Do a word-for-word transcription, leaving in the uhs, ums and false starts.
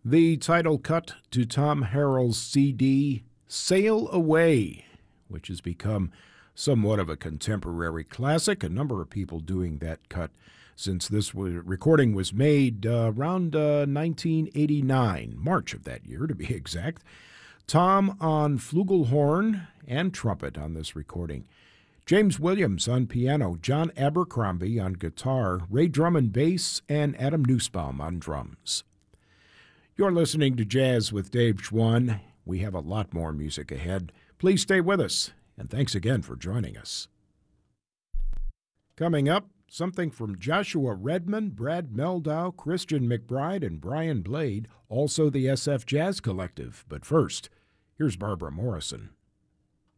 The title cut to Tom Harrell's C D, Sail Away, which has become somewhat of a contemporary classic. A number of people doing that cut since this was, recording was made uh, around uh, nineteen eighty-nine, March of that year to be exact. Tom on flugelhorn and trumpet on this recording. James Williams on piano, John Abercrombie on guitar, Ray Drummond bass, and Adam Nussbaum on drums. You're listening to Jazz with Dave Schwann. We have a lot more music ahead. Please stay with us, and thanks again for joining us. Coming up, something from Joshua Redman, Brad Meldau, Christian McBride, and Brian Blade, also the S F Jazz Collective. But first, here's Barbara Morrison.